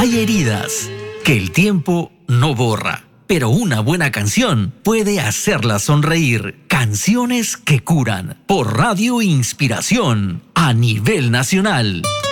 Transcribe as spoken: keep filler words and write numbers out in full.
Hay heridas que el tiempo no borra, pero una buena canción puede hacerla sonreír. Canciones que curan por Radio Inspiración a nivel nacional.